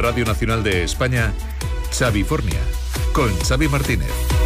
Radio Nacional de España, Xavifornia, con Xavi Martínez.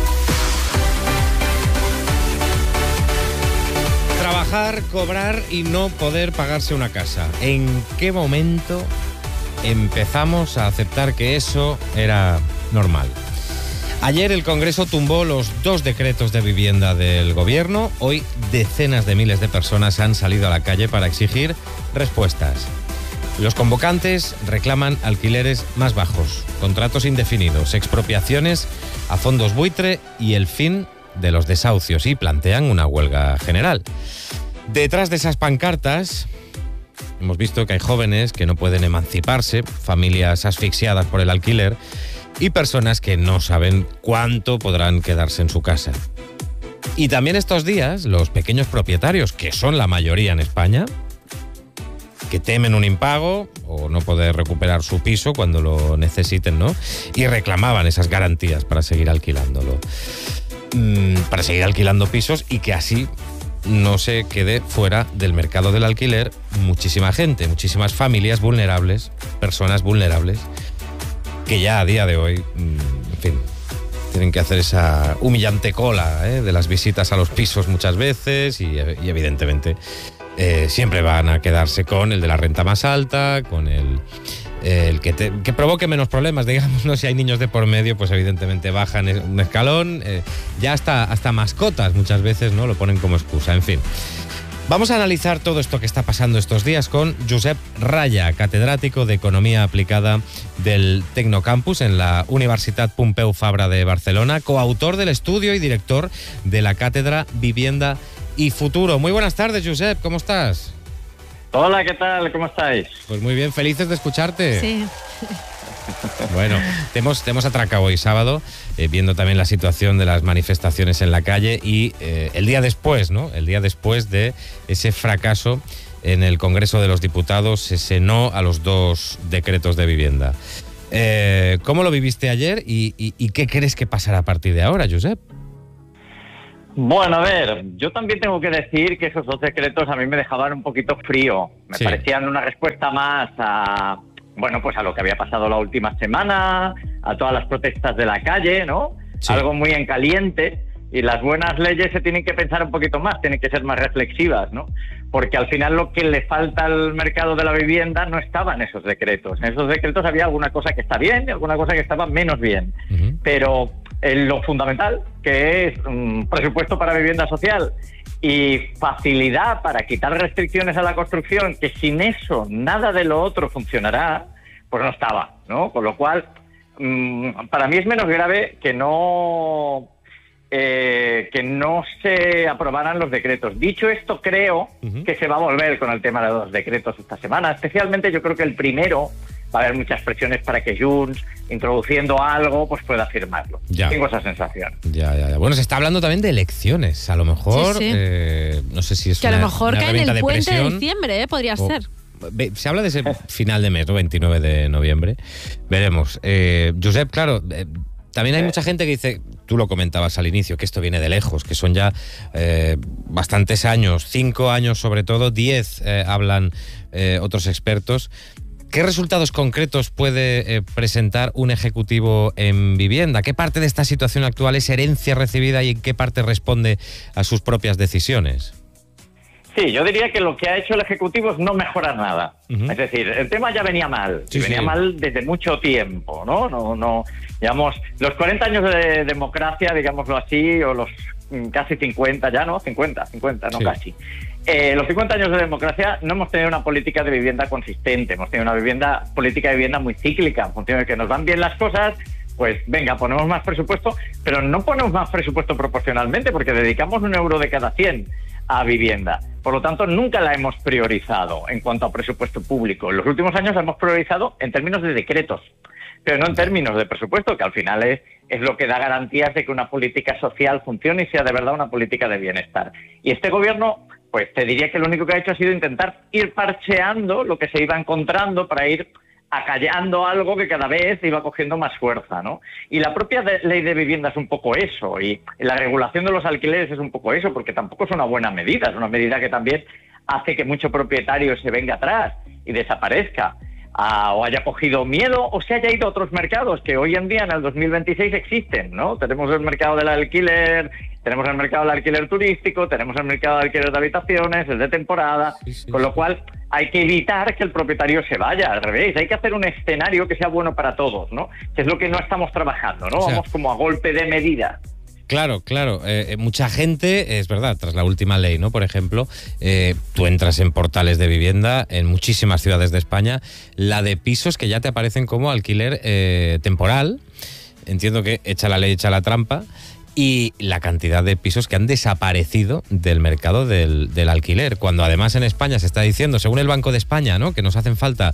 Trabajar, cobrar y no poder pagarse una casa. ¿En qué momento empezamos a aceptar que eso era normal? Ayer el Congreso tumbó los 2 decretos de vivienda del Gobierno. Hoy decenas de miles de personas han salido a la calle para exigir respuestas. Los convocantes reclaman alquileres más bajos, contratos indefinidos, expropiaciones a fondos buitre y el fin de los desahucios, y plantean una huelga general. Detrás de esas pancartas hemos visto que hay jóvenes que no pueden emanciparse, familias asfixiadas por el alquiler y personas que no saben cuánto podrán quedarse en su casa. Y también estos días los pequeños propietarios, que son la mayoría en España, que temen un impago o no poder recuperar su piso cuando lo necesiten, ¿no? Y reclamaban esas garantías para seguir alquilándolo. Para seguir alquilando pisos y que así no se quede fuera del mercado del alquiler muchísima gente, muchísimas familias vulnerables, personas vulnerables, que ya a día de hoy, en fin, tienen que hacer esa humillante cola de las visitas a los pisos muchas veces y evidentemente siempre van a quedarse con el de la renta más alta, con el que provoque menos problemas, digamos, ¿no? Si hay niños de por medio, pues evidentemente bajan un escalón, ya hasta mascotas muchas veces, ¿no? Lo ponen como excusa, en fin. Vamos a analizar todo esto que está pasando estos días con Josep Raya, catedrático de Economía Aplicada del Tecnocampus en la Universitat Pompeu Fabra de Barcelona, coautor del estudio y director de la cátedra Vivienda y Futuro. Muy buenas tardes, Josep, ¿cómo estás? Hola, ¿qué tal? ¿Cómo estáis? Pues muy bien, felices de escucharte. Sí. Bueno, te hemos atracado hoy sábado, viendo también la situación de las manifestaciones en la calle y el día después, ¿no? El día después de ese fracaso en el Congreso de los Diputados, ese no a los 2 decretos de vivienda. ¿Cómo lo viviste ayer y qué crees que pasará a partir de ahora, Josep? Bueno, a ver, yo también tengo que decir que esos 2 decretos a mí me dejaban un poquito frío. Me parecían una respuesta más a, bueno, pues a lo que había pasado la última semana, a todas las protestas de la calle, ¿no? Sí. Algo muy en caliente. Y las buenas leyes se tienen que pensar un poquito más, tienen que ser más reflexivas, ¿no? Porque al final lo que le falta al mercado de la vivienda no estaba en esos decretos. En esos decretos había alguna cosa que está bien y alguna cosa que estaba menos bien. Pero lo fundamental, que es un presupuesto para vivienda social y facilidad para quitar restricciones a la construcción, que sin eso nada de lo otro funcionará, pues no estaba, ¿no? Con lo cual, para mí es menos grave que no se aprobaran los decretos. Dicho esto, creo que se va a volver con el tema de los decretos esta semana. Especialmente yo creo que el primero va a haber muchas presiones para que Junts, introduciendo algo, pues pueda firmarlo. Ya. Tengo esa sensación. Ya. Bueno, se está hablando también de elecciones. A lo mejor, sí. No sé si es que una, a lo mejor cae en el puente de presión, diciembre, podría ser. Se habla de ese final de mes, ¿no? 29 de noviembre. Veremos. Josep, claro, también hay mucha gente que dice, tú lo comentabas al inicio, que esto viene de lejos, que son ya bastantes años, 5 años sobre todo, 10 hablan otros expertos. ¿Qué resultados concretos puede presentar un ejecutivo en vivienda? ¿Qué parte de esta situación actual es herencia recibida y en qué parte responde a sus propias decisiones? Sí, yo diría que lo que ha hecho el Ejecutivo es no mejorar nada. Es decir, el tema ya venía mal, venía mal desde mucho tiempo, ¿no? No, digamos, los 40 años de democracia, digámoslo así, o los casi 50 ya, ¿no? 50, no casi. Los 50 años de democracia no hemos tenido una política de vivienda consistente, hemos tenido una política de vivienda muy cíclica, en función de que nos van bien las cosas, pues venga, ponemos más presupuesto, pero no ponemos más presupuesto proporcionalmente, porque dedicamos 1 euro de cada 100 a vivienda. Por lo tanto, nunca la hemos priorizado en cuanto a presupuesto público. En los últimos años la hemos priorizado en términos de decretos, pero no en términos de presupuesto, que al final es lo que da garantías de que una política social funcione y sea de verdad una política de bienestar. Y este gobierno, pues te diría que lo único que ha hecho ha sido intentar ir parcheando lo que se iba encontrando para ir acallando algo que cada vez iba cogiendo más fuerza, ¿no? Y la propia ley de vivienda es un poco eso, y la regulación de los alquileres es un poco eso, porque tampoco es una buena medida, es una medida que también hace que mucho propietario se venga atrás y desaparezca. o haya cogido miedo o se haya ido a otros mercados que hoy en día en el 2026 existen, ¿no? Tenemos el mercado del alquiler, tenemos el mercado del alquiler turístico, tenemos el mercado del alquiler de habitaciones, el de temporada, con lo cual hay que evitar que el propietario se vaya, al revés, hay que hacer un escenario que sea bueno para todos, ¿no? Que es lo que no estamos trabajando, ¿no? Vamos como a golpe de medida. Claro. Mucha gente, es verdad, tras la última ley, ¿no? Por ejemplo, tú entras en portales de vivienda en muchísimas ciudades de España, la de pisos que ya te aparecen como alquiler temporal. Entiendo que echa la ley, echa la trampa. Y la cantidad de pisos que han desaparecido del mercado del alquiler, cuando además en España se está diciendo, según el Banco de España, ¿no?, que nos hacen falta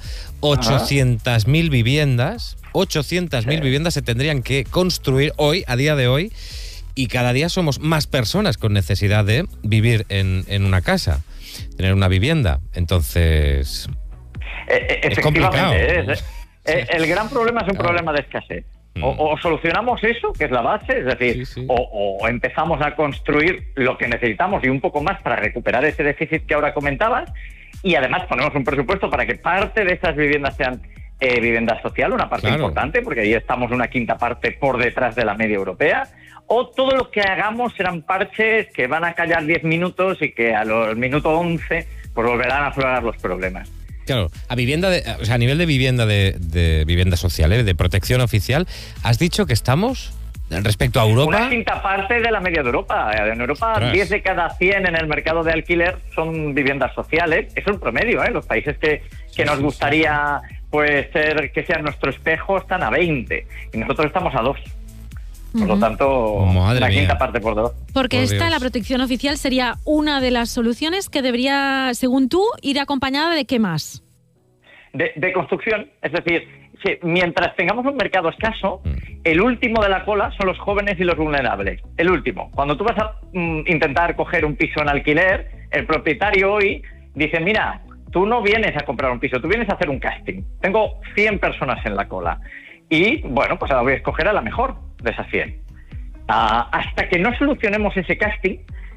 800.000 viviendas. 800.000 viviendas se tendrían que construir hoy, a día de hoy, y cada día somos más personas con necesidad de vivir en una casa, tener una vivienda. Entonces, es complicado. El gran problema es un problema de escasez. O solucionamos eso, que es la base, es decir, o empezamos a construir lo que necesitamos y un poco más para recuperar ese déficit que ahora comentabas, y además ponemos un presupuesto para que parte de esas viviendas sean vivienda social, una parte importante, porque ahí estamos una quinta parte por detrás de la media europea, o todo lo que hagamos serán parches que van a callar 10 minutos y que a los minutos 11 pues volverán a aflorar los problemas. Claro, a nivel de vivienda de vivienda social, de protección oficial, has dicho que estamos, respecto a Europa... Una quinta parte de la media de Europa. En Europa, 10 de cada 100 en el mercado de alquiler son viviendas sociales. Es un promedio, ¿eh? Los países que nos gustaría pues que sean nuestro espejo están a 20 y nosotros estamos a 2. Por lo tanto, la quinta parte por 2. Porque la protección oficial, sería una de las soluciones que debería, según tú, ir acompañada de ¿qué más? De construcción. Es decir, mientras tengamos un mercado escaso, el último de la cola son los jóvenes y los vulnerables. El último. Cuando tú vas a intentar coger un piso en alquiler, el propietario hoy dice, mira, tú no vienes a comprar un piso, tú vienes a hacer un casting. Tengo 100 personas en la cola. Y, bueno, pues ahora voy a escoger a la mejor de esas 100. Hasta que no solucionemos ese casting,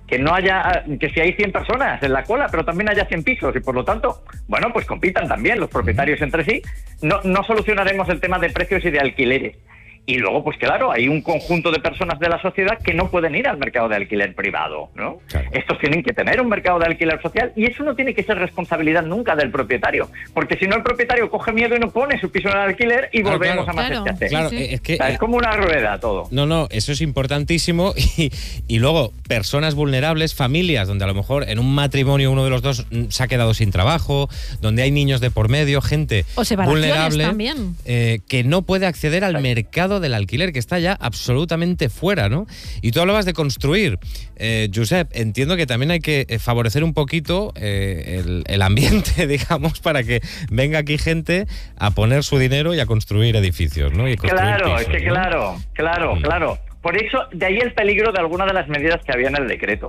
que si hay 100 personas en la cola, pero también haya 100 pisos, y por lo tanto, bueno, pues compitan también los propietarios entre sí, no solucionaremos el tema de precios y de alquileres. Y luego, pues claro, hay un conjunto de personas de la sociedad que no pueden ir al mercado de alquiler privado, ¿no? Claro. Estos tienen que tener un mercado de alquiler social, y eso no tiene que ser responsabilidad nunca del propietario, porque si no el propietario coge miedo y no pone su piso en alquiler y volvemos a más escasez. Claro, es que es como una rueda todo. No, eso es importantísimo. Y luego, personas vulnerables, familias donde a lo mejor en un matrimonio uno de los dos se ha quedado sin trabajo, donde hay niños de por medio, gente vulnerable también. Que no puede acceder al mercado del alquiler, que está ya absolutamente fuera, ¿no? Y tú hablabas de construir. Josep, entiendo que también hay que favorecer un poquito el ambiente, digamos, para que venga aquí gente a poner su dinero y a construir edificios, ¿no? Y construir pisos, es que ¿no? Claro. Por eso, de ahí el peligro de alguna de las medidas que había en el decreto.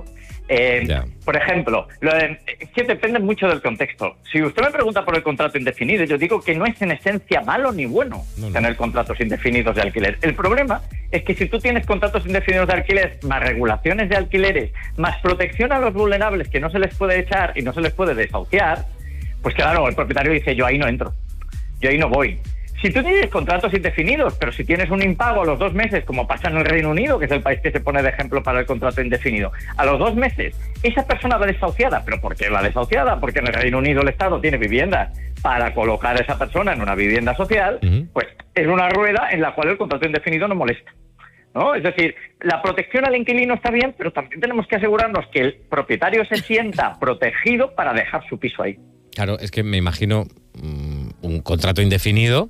Por ejemplo, es que depende mucho del contexto. Si usted me pregunta por el contrato indefinido, yo digo que no es en esencia malo ni bueno tener contratos indefinidos de alquiler. El problema es que si tú tienes contratos indefinidos de alquiler, más regulaciones de alquileres, más protección a los vulnerables que no se les puede echar y no se les puede desahuciar, pues claro, el propietario dice, yo ahí no entro, yo ahí no voy. Si tú tienes contratos indefinidos, pero si tienes un impago a los 2 meses, como pasa en el Reino Unido, que es el país que se pone de ejemplo para el contrato indefinido, a los 2 meses esa persona va desahuciada. ¿Pero por qué va desahuciada? Porque en el Reino Unido el Estado tiene viviendas para colocar a esa persona en una vivienda social, pues es una rueda en la cual el contrato indefinido no molesta, ¿no? Es decir, la protección al inquilino está bien, pero también tenemos que asegurarnos que el propietario se sienta protegido para dejar su piso ahí. Claro, es que me imagino un contrato indefinido,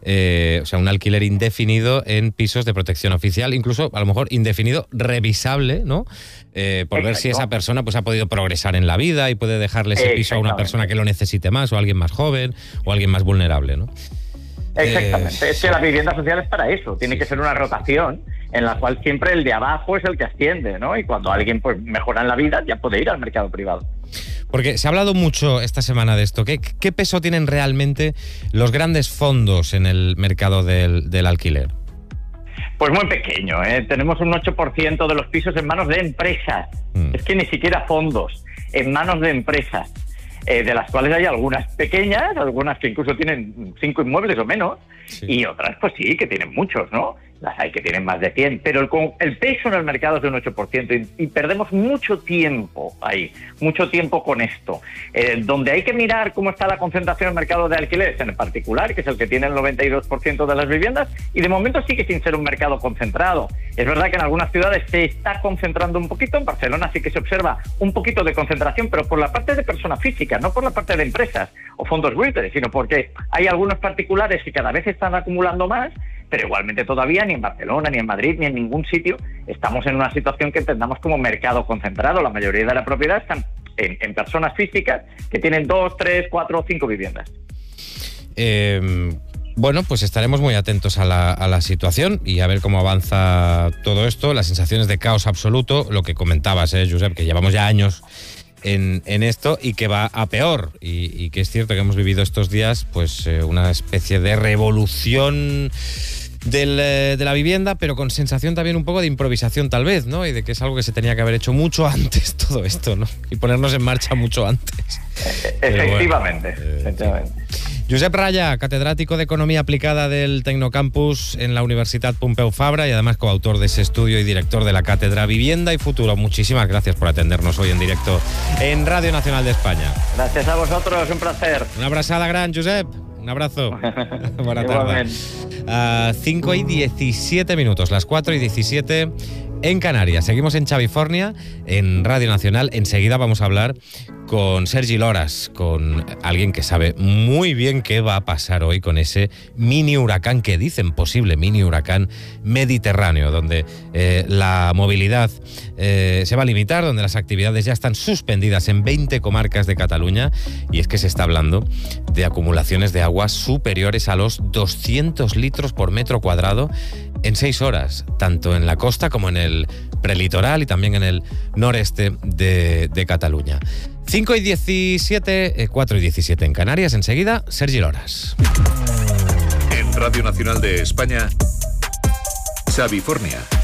un alquiler indefinido en pisos de protección oficial, incluso a lo mejor indefinido revisable, ¿no? Por ver si esa persona pues ha podido progresar en la vida y puede dejarle ese piso a una persona que lo necesite más, o a alguien más joven, o a alguien más vulnerable, ¿no? Exactamente, es que la vivienda social es para eso, tiene que ser una rotación en la cual siempre el de abajo es el que asciende, ¿no? Y cuando alguien pues mejora en la vida ya puede ir al mercado privado. Porque se ha hablado mucho esta semana de esto. ¿Qué peso tienen realmente los grandes fondos en el mercado del alquiler? Pues muy pequeño, ¿eh? Tenemos un 8% de los pisos en manos de empresas. Es que ni siquiera fondos, en manos de empresas. de las cuales hay algunas pequeñas, algunas que incluso tienen 5 inmuebles o menos, y otras pues sí, que tienen muchos, ¿no? Las hay que tienen más de 100, pero el peso en el mercado es de un 8% y perdemos mucho tiempo ahí, mucho tiempo con esto. Donde hay que mirar cómo está la concentración en el mercado de alquileres en particular, que es el que tiene el 92% de las viviendas, y de momento sigue sin ser un mercado concentrado. Es verdad que en algunas ciudades se está concentrando un poquito, en Barcelona sí que se observa un poquito de concentración, pero por la parte de personas físicas, no por la parte de empresas o fondos buitres, sino porque hay algunos particulares que cada vez están acumulando más, pero igualmente todavía ni en Barcelona, ni en Madrid, ni en ningún sitio estamos en una situación que entendamos como mercado concentrado. La mayoría de la propiedad están en personas físicas que tienen 2, 3, 4 o 5 viviendas. Bueno, pues estaremos muy atentos a la situación y a ver cómo avanza todo esto. Las sensaciones de caos absoluto, lo que comentabas, Josep, que llevamos ya años en esto y que va a peor, y que es cierto que hemos vivido estos días pues una especie de revolución de la vivienda, pero con sensación también un poco de improvisación tal vez, ¿no? Y de que es algo que se tenía que haber hecho mucho antes todo esto, ¿no? Y ponernos en marcha mucho antes. Efectivamente, bueno, efectivamente. Josep Raya, catedrático de Economía Aplicada del Tecnocampus en la Universitat Pompeu Fabra y además coautor de ese estudio y director de la Cátedra Vivienda y Futuro. Muchísimas gracias por atendernos hoy en directo en Radio Nacional de España. Gracias a vosotros, un placer. Una abrazada gran, Josep. Un abrazo. Buena tarde. 5:17, las 4:17 en Canarias. Seguimos en Chavifornia, en Radio Nacional. Enseguida vamos a hablar con Sergi Loras, con alguien que sabe muy bien qué va a pasar hoy con ese mini huracán, que dicen posible mini huracán mediterráneo, donde la movilidad se va a limitar, donde las actividades ya están suspendidas en 20 comarcas de Cataluña, y es que se está hablando de acumulaciones de agua superiores a los 200 litros por metro cuadrado en 6 horas, tanto en la costa como en el prelitoral y también en el noreste de Cataluña. 5:17, 4:17 en Canarias. Enseguida, Sergi Loras. En Radio Nacional de España, Chavifornia.